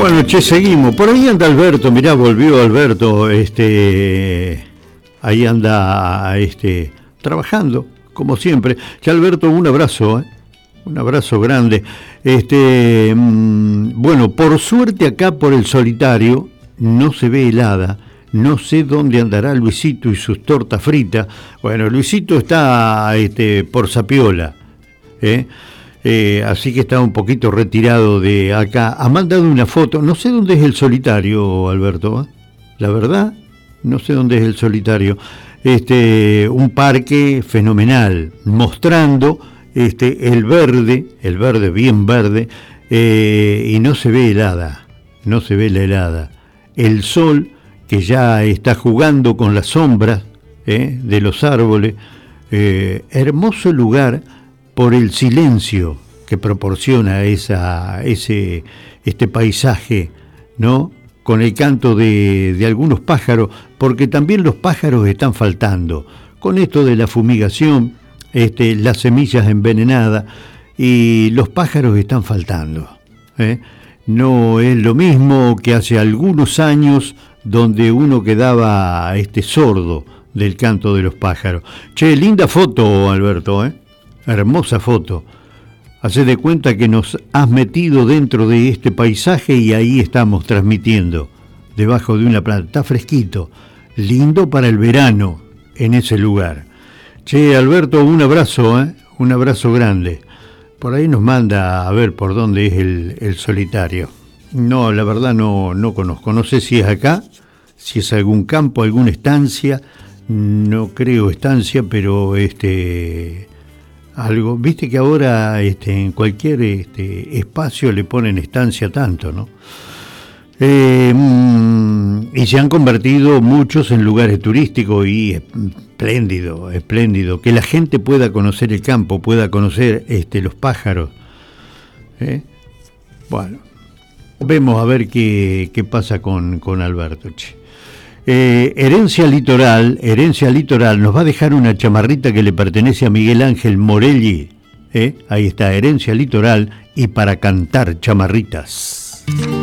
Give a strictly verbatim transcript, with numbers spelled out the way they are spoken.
Bueno, che, seguimos. Por ahí anda Alberto, mirá, volvió Alberto, este, ahí anda, este, trabajando, como siempre. Che, Alberto, un abrazo, ¿eh? Un abrazo grande. Este, mmm, bueno, por suerte acá por el Solitario no se ve helada. No sé dónde andará Luisito y sus tortas fritas. Bueno, Luisito está, este, por Sapiola, ¿eh? Eh, así que está un poquito retirado de acá. Ha mandado una foto, no sé dónde es el Solitario, Alberto, ¿eh? La verdad, no sé dónde es el Solitario. Este, un parque fenomenal, mostrando este, el verde, el verde bien verde, eh, y no se ve helada, no se ve la helada. El sol que ya está jugando con las sombras, ¿eh?, de los árboles. Eh, hermoso lugar por el silencio que proporciona esa, ese, este paisaje, ¿no? Con el canto de, de algunos pájaros, porque también los pájaros están faltando. Con esto de la fumigación, este, las semillas envenenadas, y los pájaros están faltando, ¿eh? No es lo mismo que hace algunos años, donde uno quedaba este, sordo del canto de los pájaros. Che, linda foto, Alberto, ¿eh? Hermosa foto. Hacé de cuenta que nos has metido dentro de este paisaje y ahí estamos transmitiendo, debajo de una planta. Está fresquito, lindo para el verano en ese lugar. Che, Alberto, un abrazo, ¿eh? Un abrazo grande. Por ahí nos manda a ver por dónde es el, el Solitario. No, la verdad no, no conozco. No sé si es acá, si es algún campo, alguna estancia. No creo estancia, pero este... algo, viste que ahora este, en cualquier este, espacio le ponen estancia tanto, ¿no? Eh, y se han convertido muchos en lugares turísticos y espléndido, espléndido, que la gente pueda conocer el campo, pueda conocer este, los pájaros. ¿Eh? Bueno, vemos a ver qué, qué pasa con, con Alberto, che. Eh, Herencia Litoral, Herencia Litoral nos va a dejar una chamarrita que le pertenece a Miguel Ángel Morelli, ¿eh? Ahí está, Herencia Litoral, y para cantar chamarritas.